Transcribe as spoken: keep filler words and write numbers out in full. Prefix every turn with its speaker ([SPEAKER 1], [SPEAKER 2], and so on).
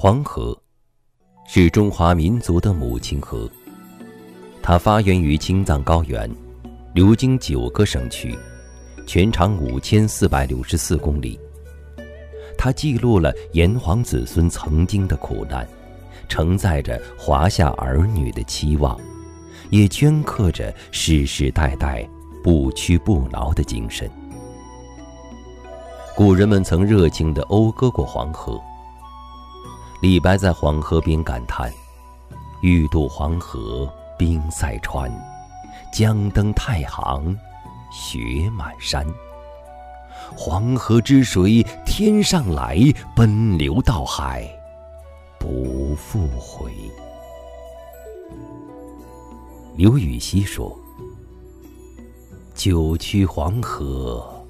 [SPEAKER 1] 黄河是中华民族的母亲河，它发源于青藏高原，流经九个省区，全长五千四百六十四公里。它记录了炎黄子孙曾经的苦难，承载着华夏儿女的期望，也镌刻着世世代代不屈不挠的精神。古人们曾热情地讴歌过黄河。李白在黄河边感叹：欲渡黄河冰塞川，将登太行雪满山。黄河之水天上来，奔流到海不复回。刘禹锡说：九曲黄河